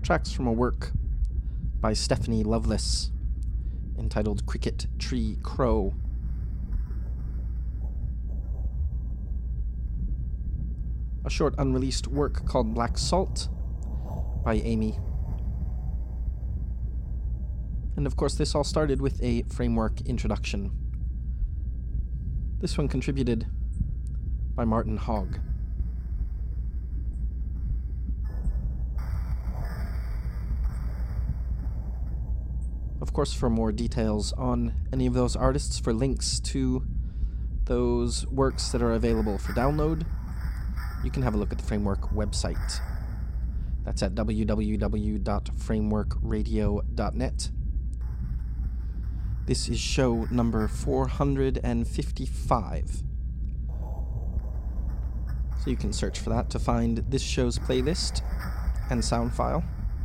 tracks from a work by Stephanie Lovelace entitled Cricket Tree Crow. A short unreleased work called Black Salt by Amy. And of course this all started with a framework introduction. This one contributed by Martin Hogg. Of course, for more details on any of those artists, for links to those works that are available for download, you can have a look at the Framework website. That's at www.frameworkradio.net. This is show number 455. So you can search for that to find this show's playlist and sound file.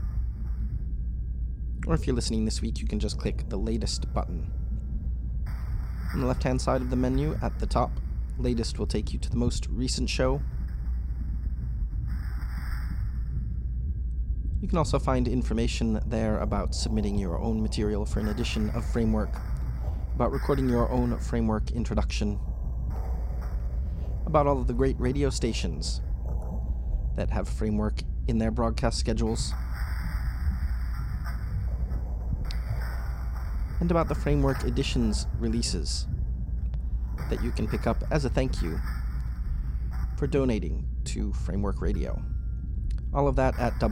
Or if you're listening this week, you can just click the latest button. On the left-hand side of the menu at the top, latest will take you to the most recent show. You can also find information there about submitting your own material for an edition of Framework, about recording your own Framework introduction, about all of the great radio stations that have Framework in their broadcast schedules, and about the Framework Editions releases that you can pick up as a thank you for donating to Framework Radio. All of that at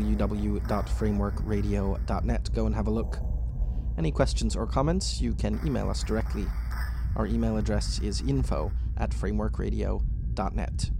www.frameworkradio.net. Go and have a look. Any questions or comments, you can email us directly. Our email address is info@frameworkradio.net.